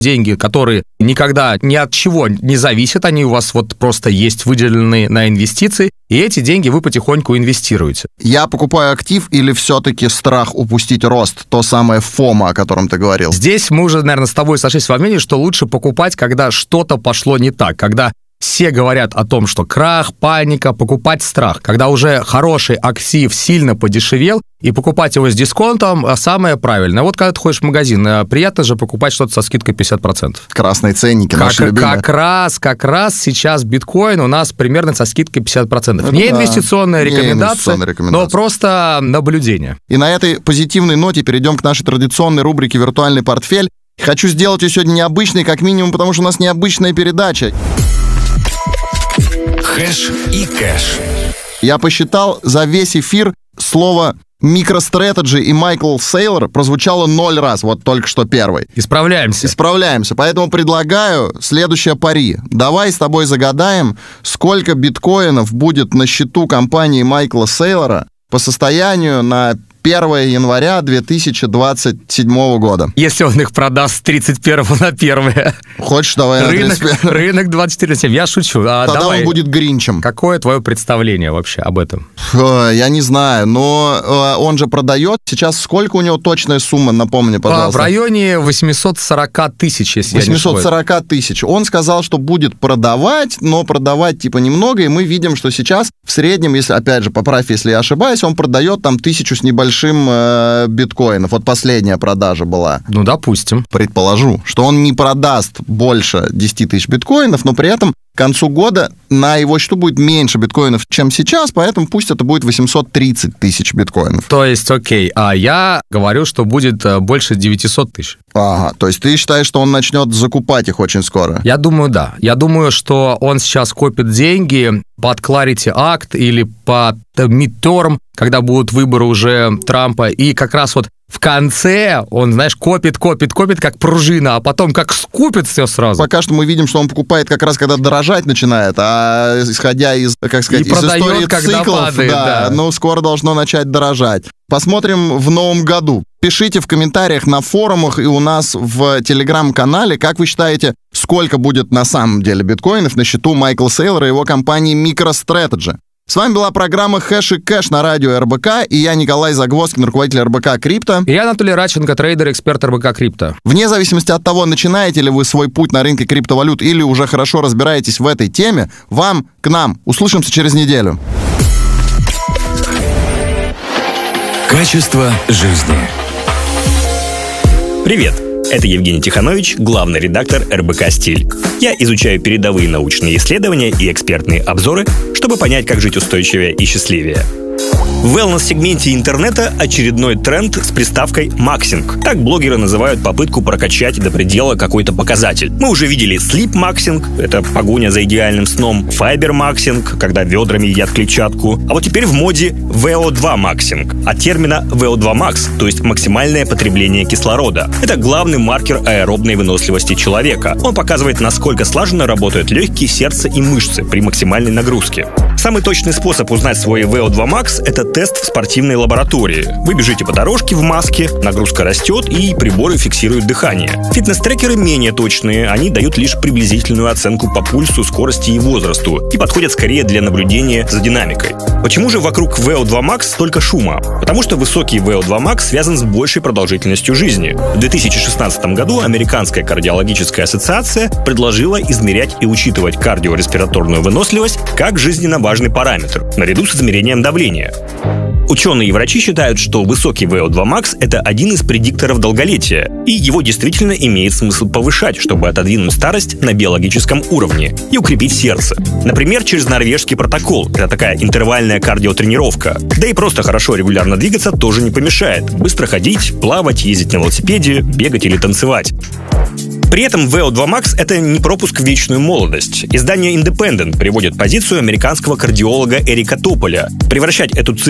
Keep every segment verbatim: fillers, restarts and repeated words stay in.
деньги, которые никогда ни от чего не зависят, они у вас вот просто есть выделенные на инвестиции, и эти деньги вы потихоньку инвестируете. Я покупаю актив или все-таки страх упустить рост, то самое фомо, о котором ты говорил? Здесь мы уже, наверное, с тобой сошлись во мнении, что лучше покупать, когда что-то пошло не так, когда все говорят о том, что крах, паника, покупать страх. Когда уже хороший актив сильно подешевел, и покупать его с дисконтом самое правильное. Вот когда ты ходишь в магазин, приятно же покупать что-то со скидкой пятьдесят процентов. Красные ценники, наши как, любимые. Как раз, как раз сейчас биткоин у нас примерно со скидкой пятьдесят процентов. Это не, да. инвестиционная не инвестиционная рекомендация, но просто наблюдение. И на этой позитивной ноте перейдем к нашей традиционной рубрике «Виртуальный портфель». Хочу сделать ее сегодня необычной, как минимум, потому что у нас необычная передача. Хэш и кэш. Я посчитал, за весь эфир слово MicroStrategy и Майкл Сейлор прозвучало ноль раз, вот только что первый. Исправляемся. Исправляемся, поэтому предлагаю следующее пари. Давай с тобой загадаем, сколько биткоинов будет на счету компании Майкла Сейлора по состоянию на первое января две тысячи двадцать седьмого года. Если он их продаст с тридцать первого на первое. Хочешь, давай рынок, на тридцать первое. Рынок двадцать четыре на семь. Я шучу. А Тогда давай. Он будет гринчем. Какое твое представление вообще об этом? Фу, я не знаю, но он же продает. Сейчас сколько у него точная сумма, напомни, пожалуйста. В районе восемьсот сорок тысяч, если восемьсот сорок я не тысяч. Он сказал, что будет продавать, но продавать типа немного, и мы видим, что сейчас в среднем, если, опять же, поправь, если я ошибаюсь, он продает там тысячу с небольшим э, биткоинов. Вот последняя продажа была. Ну, допустим. Предположу, что он не продаст больше десять тысяч биткоинов, но при этом к концу года на его счету будет меньше биткоинов, чем сейчас, поэтому пусть это будет восемьсот тридцать тысяч биткоинов. То есть, окей, а я говорю, что будет больше девятьсот тысяч. Ага, то есть ты считаешь, что он начнет закупать их очень скоро? Я думаю, да. Я думаю, что он сейчас копит деньги под Clarity Act или под Midterm, когда будут выборы уже Трампа, и как раз вот в конце он, знаешь, копит, копит, копит, как пружина, а потом как скупит все сразу. Пока что мы видим, что он покупает как раз, когда дорожать начинает, а исходя из, как сказать, и из продает, истории циклов, падает, да, да. ну, скоро должно начать дорожать. Посмотрим в новом году. Пишите в комментариях на форумах и у нас в телеграм-канале, как вы считаете, сколько будет на самом деле биткоинов на счету Майкла Сейлора и его компании MicroStrategy. С вами была программа «Хэш и кэш» на радио эр бэ ка, и я Николай Загвоздкин, руководитель эр бэ ка Крипто. И я Анатолий Радченко, трейдер, эксперт эр бэ ка Крипто. Вне зависимости от того, начинаете ли вы свой путь на рынке криптовалют или уже хорошо разбираетесь в этой теме, вам к нам. Услышимся через неделю. Качество жизни. Привет! Это Евгений Тиханович, главный редактор эр бэ ка «Стиль». Я изучаю передовые научные исследования и экспертные обзоры, чтобы понять, как жить устойчивее и счастливее. В wellness-сегменте интернета очередной тренд с приставкой «максинг». Так блогеры называют попытку прокачать до предела какой-то показатель. Мы уже видели sleep-максинг, это погоня за идеальным сном, fiber-максинг, когда ведрами едят клетчатку. А вот теперь в моде вэ о два максинг, от термина вэ о два макс, то есть максимальное потребление кислорода. Это главный маркер аэробной выносливости человека. Он показывает, насколько слаженно работают легкие, сердце и мышцы при максимальной нагрузке. Самый точный способ узнать свой вэ о два макс – это тест в спортивной лаборатории. Вы бежите по дорожке в маске, нагрузка растет и приборы фиксируют дыхание. Фитнес-трекеры менее точные, они дают лишь приблизительную оценку по пульсу, скорости и возрасту и подходят скорее для наблюдения за динамикой. Почему же вокруг вэ о два макс столько шума? Потому что высокий вэ о два макс связан с большей продолжительностью жизни. В две тысячи шестнадцатом году Американская кардиологическая ассоциация предложила измерять и учитывать кардиореспираторную выносливость как жизненно важный параметр, наряду с измерением давления. Ученые и врачи считают, что высокий вэ о два макс – это один из предикторов долголетия, и его действительно имеет смысл повышать, чтобы отодвинуть старость на биологическом уровне и укрепить сердце. Например, через норвежский протокол – это такая интервальная кардиотренировка. Да и просто хорошо регулярно двигаться тоже не помешает. Быстро ходить, плавать, ездить на велосипеде, бегать или танцевать. При этом вэ о два макс – это не пропуск в вечную молодость. Издание Independent приводит позицию американского кардиолога Эрика Тополя. Превращать эту цифру в универсальную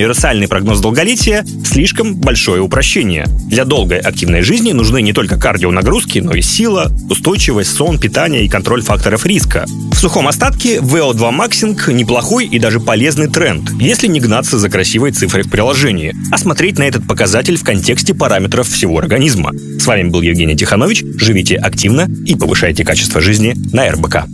универсальный прогноз долголетия – слишком большое упрощение. Для долгой активной жизни нужны не только кардионагрузки, но и сила, устойчивость, сон, питание и контроль факторов риска. В сухом остатке ви о два Maxing – неплохой и даже полезный тренд, если не гнаться за красивой цифрой в приложении, а смотреть на этот показатель в контексте параметров всего организма. С вами был Евгений Тиханович. Живите активно и повышайте качество жизни на эр бэ ка.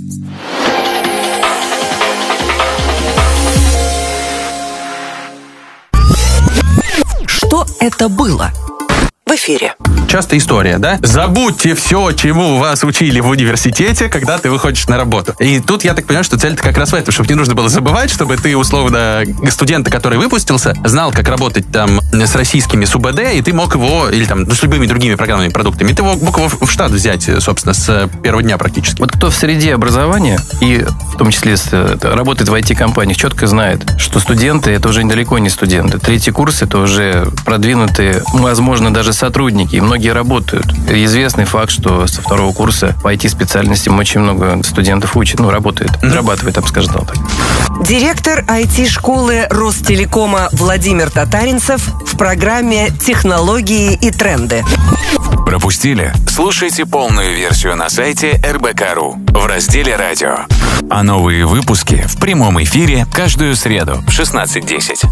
Что это было? В эфире. Часто история, да? Забудьте все, чему вас учили в университете, когда ты выходишь на работу. И тут я так понимаю, что цель-то как раз в этом, чтобы не нужно было забывать, чтобы ты, условно, студента, который выпустился, знал, как работать там с российскими СУБД, и ты мог его, или там, ну, с любыми другими программными продуктами, ты мог его в штат взять, собственно, с первого дня практически. Вот кто в среде образования, и в том числе с, работает в ай ти-компаниях, четко знает, что студенты — это уже далеко не студенты. Третий курс — это уже продвинутые, возможно, даже сотрудники, и многие работают. Известный факт, что со второго курса по ай ти-специальностям очень много студентов учат, ну, работает, mm-hmm. зарабатывает, там, скажем так. Директор ай ти-школы Ростелекома Владимир Татаринцев в программе «Технологии и тренды». Пропустили? Слушайте полную версию на сайте эр бэ ка точка ру в разделе «Радио». А новые выпуски в прямом эфире каждую среду в шестнадцать десять.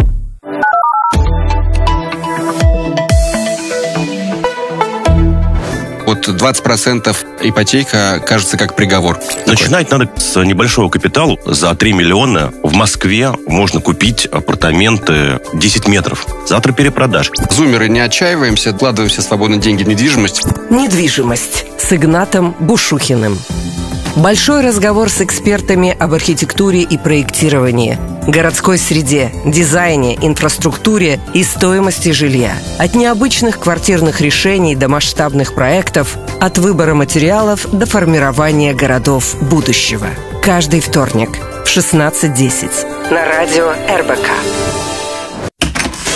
Вот двадцать процентов ипотека кажется как приговор. Начинать надо с небольшого капитала. За три миллиона в Москве можно купить апартаменты десять метров. Завтра перепродаж. Зумеры, не отчаиваемся, вкладываем все свободные деньги в недвижимость. Недвижимость с Игнатом Бушухиным. Большой разговор с экспертами об архитектуре и проектировании, городской среде, дизайне, инфраструктуре и стоимости жилья. От необычных квартирных решений до масштабных проектов, от выбора материалов до формирования городов будущего. Каждый вторник в шестнадцать десять на радио эр бэ ка.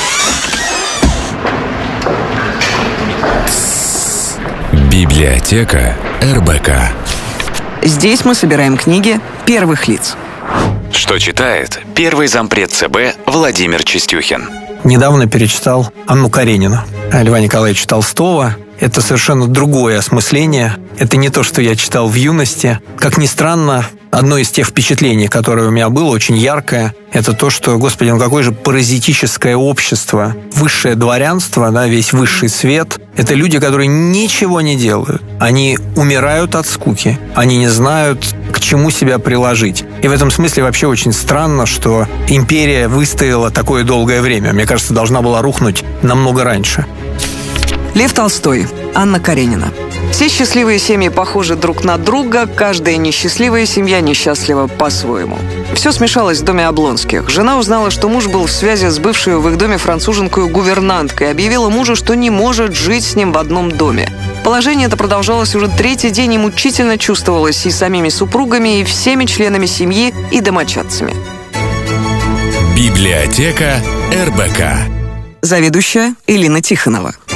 Библиотека эр бэ ка. Здесь мы собираем книги первых лиц. Что читает первый зампред цэ бэ Владимир Чистюхин. Недавно перечитал Анну Каренину, Льва Николаевича Толстого. Это совершенно другое осмысление. Это не то, что я читал в юности. Как ни странно, одно из тех впечатлений, которое у меня было, очень яркое, это то, что, господи, ну какое же паразитическое общество. Высшее дворянство, да, весь высший свет. Это люди, которые ничего не делают. Они умирают от скуки. Они не знают, к чему себя приложить. И в этом смысле вообще очень странно, что империя выстояла такое долгое время. Мне кажется, должна была рухнуть намного раньше. Лев Толстой, Анна Каренина. Все счастливые семьи похожи друг на друга, каждая несчастливая семья несчастлива по-своему. Все смешалось в доме Облонских. Жена узнала, что муж был в связи с бывшей в их доме француженкой гувернанткой и объявила мужу, что не может жить с ним в одном доме. Положение это продолжалось уже третий день и мучительно чувствовалось и самими супругами, и всеми членами семьи, и домочадцами. Библиотека эр бэ ка. Заведующая Элина Тихонова.